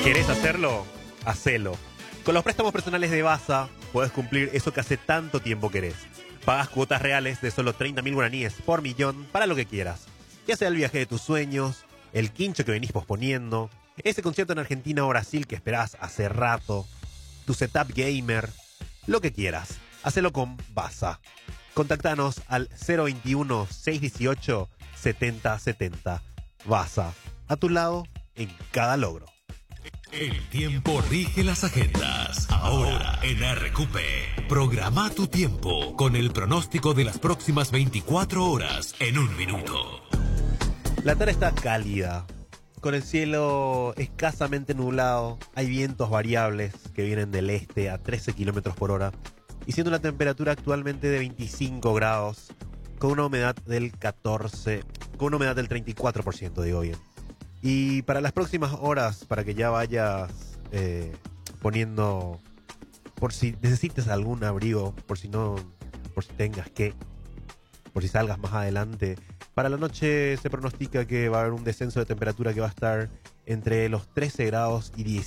¿Querés hacerlo? Hacelo. Con los préstamos personales de Basa, puedes cumplir eso que hace tanto tiempo querés. Pagas cuotas reales de solo 30.000 guaraníes por millón para lo que quieras. Ya sea el viaje de tus sueños, el quincho que venís posponiendo, ese concierto en Argentina o Brasil que esperás hace rato, tu setup gamer, lo que quieras. Hacelo con Basa. Contactanos al 021-618-7070. Basa, a tu lado en cada logro. El tiempo rige las agendas. Ahora en RQP, programa tu tiempo con el pronóstico de las próximas 24 horas en un minuto. La tarde está cálida, con el cielo escasamente nublado. Hay vientos variables que vienen del este a 13 kilómetros por hora y siendo una temperatura actualmente de 25 grados con una humedad del 34%, digo bien. Y para las próximas horas, para que ya vayas poniendo, por si necesites algún abrigo, por si tengas que, por si salgas más adelante. Para la noche se pronostica que va a haber un descenso de temperatura que va a estar entre los 13 grados y